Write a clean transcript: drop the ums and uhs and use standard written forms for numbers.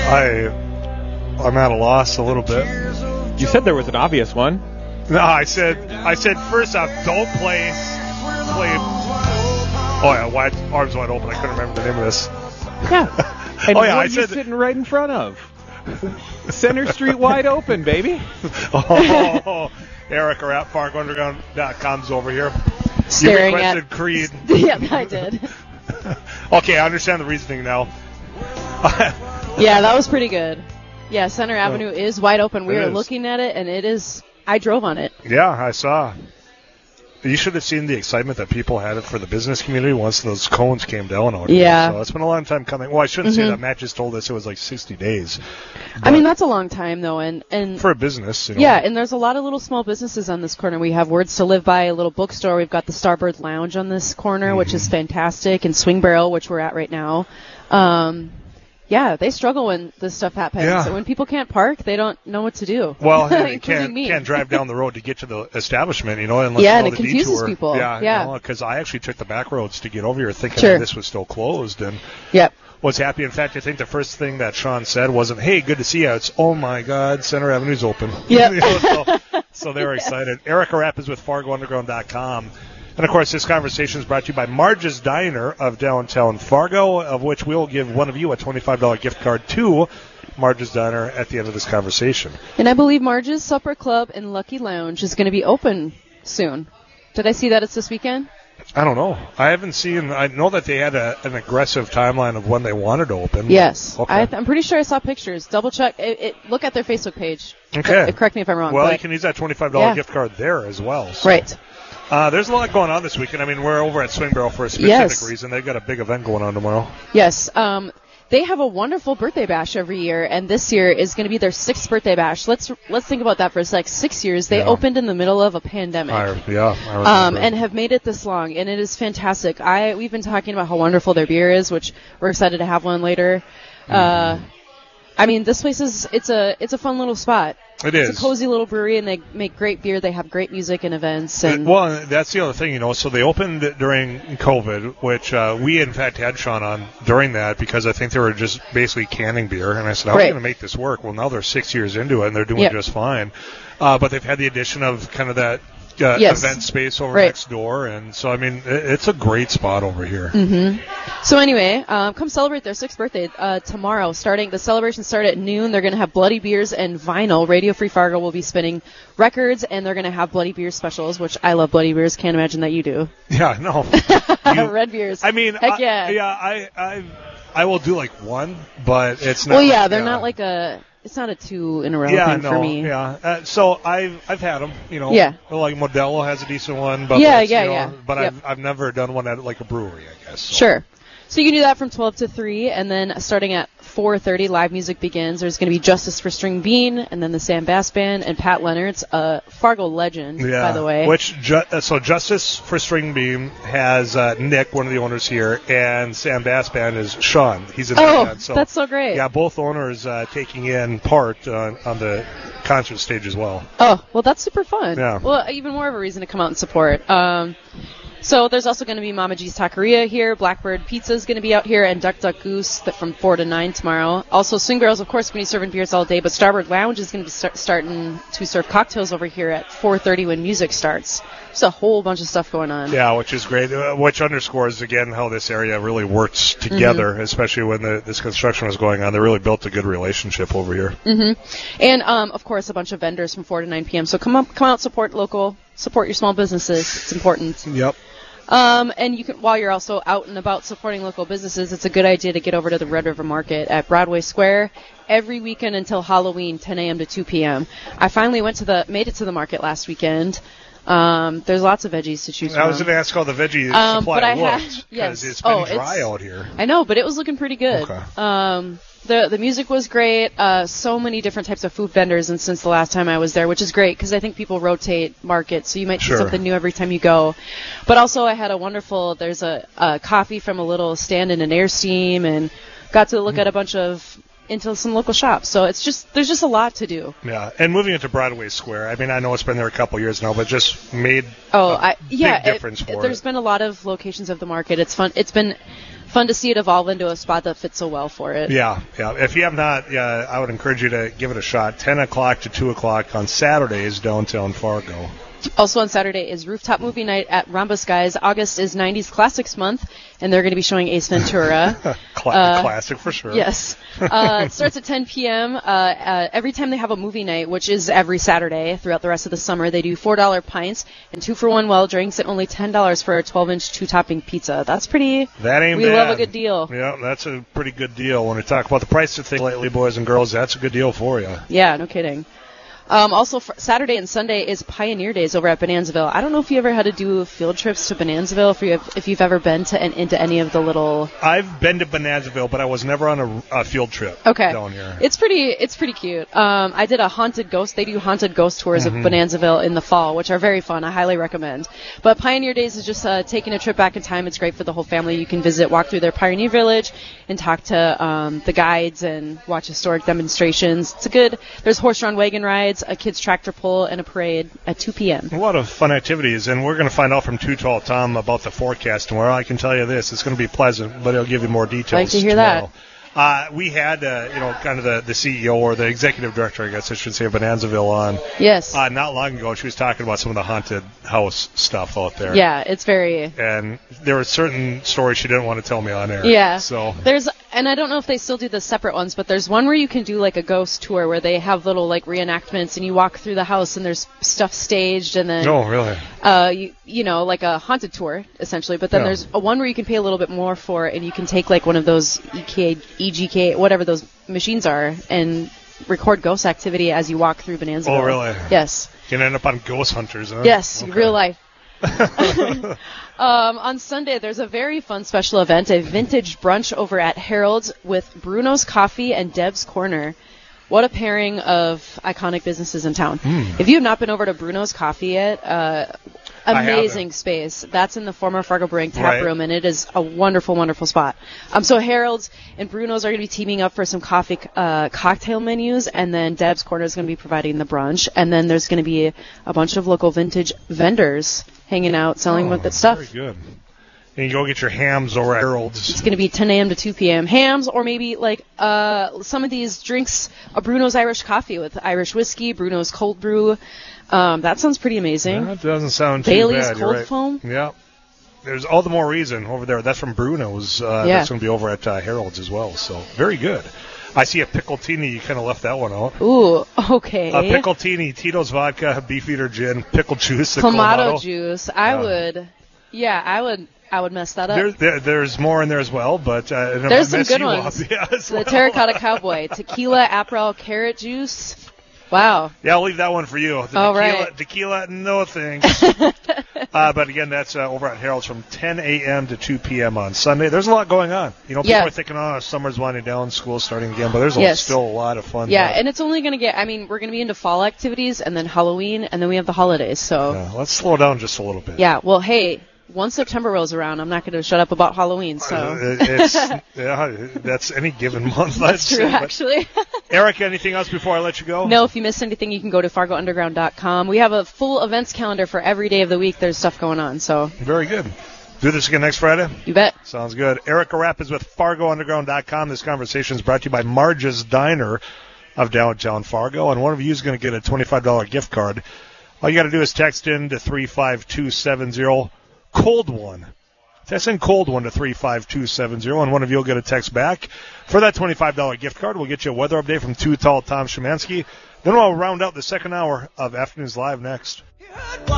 I'm at a loss a little bit. You said there was an obvious one. No, I said first off, don't play. Oh yeah, arms wide open. I couldn't remember the name of this. Yeah. And what are you sitting right in front of? Center Street wide open, baby. Oh, Eric or at FargoUnderground.com's over here. Staring you requested at Creed. Yeah, I did. Okay, I understand the reasoning now. Yeah, that was pretty good. Yeah, Center Avenue is wide open. We were looking at it, and it is. I drove on it. Yeah, I saw. You should have seen the excitement that people had it for the business community once those cones came down out here. Yeah. So it's been a long time coming. Well, I shouldn't say that. Matt just told us it was like 60 days. I mean, that's a long time, though. And for a business, you know. Yeah, and there's a lot of little small businesses on this corner. We have Words to Live By, a little bookstore. We've got the Starbird Lounge on this corner, which is fantastic, and Swing Barrel, which we're at right now. Yeah, they struggle when this stuff happens. Yeah. So when people can't park, they don't know what to do. Well, they can't drive down the road to get to the establishment, you know, unless yeah, you know and it the confuses detour. people. Yeah, because I actually took the back roads to get over here thinking that this was still closed. And was happy. In fact, I think the first thing that Sean said wasn't, hey, good to see you. It's, oh, my God, Center Avenue's open. Yeah. You know, so they were excited. Erica Rapp is with FargoUnderground.com. And, of course, this conversation is brought to you by Marge's Diner of downtown Fargo, of which we'll give one of you a $25 gift card to Marge's Diner at the end of this conversation. And I believe Marge's Supper Club and Lucky Lounge is going to be open soon. Did I see that it's this weekend? I don't know. I haven't seen. I know that they had an aggressive timeline of when they wanted to open. Yes. Okay. I'm pretty sure I saw pictures. Double check. Look at their Facebook page. Okay. Correct me if I'm wrong. Well, you can use that $25 gift card there as well. So. Right. There's a lot going on this weekend. I mean, we're over at Swing Barrel for a specific reason. They've got a big event going on tomorrow. Yes. They have a wonderful birthday bash every year, and this year is going to be their 6th birthday bash. Let's think about that for a sec. 6 years. They opened in the middle of a pandemic. And have made it this long, and it is fantastic. We've been talking about how wonderful their beer is, which we're excited to have one later. I mean, this place it's a fun little spot. It's a cozy little brewery, and they make great beer. They have great music and events. And well, that's the other thing, you know. So they opened during COVID, which we, in fact, had Sean on during that because I think they were just basically canning beer. And I said, how are you going to make this work? Well, now they're 6 years into it, and they're doing just fine. But they've had the addition of kind of that event space over next door. And so, I mean, it's a great spot over here. So anyway, come celebrate their 6th birthday tomorrow. The celebrations start at noon. They're going to have bloody beers and vinyl. Radio Free Fargo will be spinning records, and they're going to have bloody beer specials, which I love bloody beers. Can't imagine that you do. Yeah, no. Red beers. I mean, heck yeah. I will do like one, but it's not. Well, yeah, they're not like it's not a 2 in a row thing for me. Yeah, so I've had them, you know. Yeah. Like Modelo has a decent one, but But I've never done one at like a brewery, I guess. So. Sure. So you can do that from 12 to 3, and then starting at 4:30, live music begins. There's going to be Justice for String Bean, and then the Sam Bass Band, and Pat Leonard's a Fargo legend, by the way. So Justice for String Bean has Nick, one of the owners here, and Sam Bass Band is Sean. He's in the band. So, that's so great. Yeah, both owners taking in part on the concert stage as well. Oh, well, that's super fun. Yeah. Well, even more of a reason to come out and support. So there's also going to be Mama G's Taqueria here. Blackbird Pizza is going to be out here, and Duck Duck Goose from 4 to 9 tomorrow. Also, Swing Barrels, of course, going to be serving beers all day, but Starbird Lounge is going to be starting to serve cocktails over here at 4:30 when music starts. There's a whole bunch of stuff going on. Yeah, which is great, which underscores, again, how this area really works together, especially when this construction was going on. They really built a good relationship over here. And, of course, a bunch of vendors from 4 to 9 p.m. So come out, support local, support your small businesses. It's important. Yep. And you can, while you're also out and about supporting local businesses, it's a good idea to get over to the Red River Market at Broadway Square every weekend until Halloween, 10 a.m. to 2 p.m. I finally made it to the market last weekend. There's lots of veggies to choose from. I was going to ask how the veggie supply looked, because it's been dry out here. I know, but it was looking pretty good. Okay. The music was great. So many different types of food vendors, and since the last time I was there, which is great because I think people rotate markets, so you might see something new every time you go. But also, I had there's a coffee from a little stand in an air steam, and got to look at a bunch of into some local shops. So there's just a lot to do. Yeah, and moving into Broadway Square, I mean, I know it's been there a couple years now, but just made big difference for it. There's been a lot of locations of the market. It's fun. It's been fun to see it evolve into a spot that fits so well for it. Yeah. If you have not, I would encourage you to give it a shot. 10 o'clock to 2 o'clock on Saturdays, downtown Fargo. Also on Saturday is Rooftop Movie Night at Rhombus Guys. August is 90s Classics Month, and they're going to be showing Ace Ventura. Classic for sure. Yes. It starts at 10 p.m. Every time they have a movie night, which is every Saturday throughout the rest of the summer, they do $4 pints and 2-for-1 well drinks and only $10 for a 12-inch 2-topping pizza. That's pretty... That ain't bad. We love a good deal. Yeah, that's a pretty good deal. When we talk about the price of things lately, boys and girls, that's a good deal for you. Yeah, no kidding. Also, Saturday and Sunday is Pioneer Days over at Bonanzaville. I don't know if you ever had to do field trips to Bonanzaville, if you've ever been into any of the little... I've been to Bonanzaville, but I was never on a field trip down here. It's pretty cute. I did a haunted ghost. They do haunted ghost tours of Bonanzaville in the fall, which are very fun. I highly recommend. But Pioneer Days is just taking a trip back in time. It's great for the whole family. You can walk through their Pioneer Village and talk to the guides and watch historic demonstrations. There's horse-drawn wagon rides, a kids tractor pull, and a parade at 2 p.m. A lot of fun activities, and we're going to find out from Too Tall Tom about the forecast tomorrow. I can tell you this, it's going to be pleasant, but he'll give you more details. Like to hear tomorrow. that. We had, kind of the CEO or the executive director, I guess I should say, of Bonanzaville on. Yes. Not long ago, she was talking about some of the haunted house stuff out there. Yeah, it's very... And there were certain stories she didn't want to tell me on air. Yeah. So and I don't know if they still do the separate ones, but there's one where you can do like a ghost tour where they have little like reenactments and you walk through the house and there's stuff staged and then... Oh, really? Like a haunted tour, essentially. But then there's one where you can pay a little bit more for and you can take like one of those EGK, whatever those machines are, and record ghost activity as you walk through Bonanzaville. Oh, really? Yes. You can end up on Ghost Hunters, huh? Yes, okay. Real life. On Sunday, there's a very fun special event, a vintage brunch over at Harold's with Bruno's Coffee and Deb's Corner. What a pairing of iconic businesses in town. If you have not been over to Bruno's Coffee yet, amazing space. That's in the former Fargo Brewing tap room, and it is a wonderful, wonderful spot. So Harold's and Bruno's are going to be teaming up for some coffee cocktail menus, and then Deb's Corner is going to be providing the brunch, and then there's going to be a bunch of local vintage vendors hanging out, selling with that stuff. Very good. And you go get your hams over at Harold's. It's going to be 10 a.m. to 2 p.m. Hams, or maybe like some of these drinks, a Bruno's Irish coffee with Irish whiskey, Bruno's cold brew. That sounds pretty amazing. That doesn't sound too Bailey's bad. cold foam. Yeah. There's all the more reason over there. That's from Bruno's. That's going to be over at Harold's as well. So very good. I see a Piccoltini. You kind of left that one out. Ooh, okay. A Piccoltini, Tito's vodka, Beefeater gin, pickle juice, Clamato juice. I would mess that up. There's more in there as well, but there's some good ones. The Terracotta Cowboy, tequila, Aperol, carrot juice. Wow. Yeah, I'll leave that one for you. Tequila, no thanks. But again, that's over at Harold's from 10 a.m. to 2 p.m. on Sunday. There's a lot going on. People are thinking, summer's winding down, school's starting again, but there's still a lot of fun. Yeah, and it's only going to get, we're going to be into fall activities, and then Halloween, and then we have the holidays, so. Yeah, let's slow down just a little bit. Yeah, well, hey, once September rolls around, I'm not going to shut up about Halloween, so. That's any given month. That's true, actually. Erica, anything else before I let you go? No, if you missed anything, you can go to FargoUnderground.com. We have a full events calendar for every day of the week. There's stuff going on, so. Very good. Do this again next Friday? You bet. Sounds good. Erica Rapp is with FargoUnderground.com. This conversation is brought to you by Marge's Diner of downtown Fargo, and one of you is going to get a $25 gift card. All you got to do is text in to 35270. Cold one. Text in cold one to 35270, and one of you will get a text back for that $25 gift card. We'll get you a weather update from Too Tall Tom Szymanski. Then we'll round out the second hour of Afternoons Live next.